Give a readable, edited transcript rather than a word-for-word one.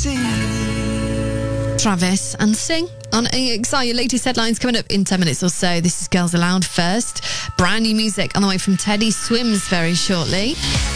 Travis and Sing on AXR. Your latest headlines coming up in 10 minutes or so. This is Girls Aloud first. Brand new music on the way from Teddy Swims very shortly.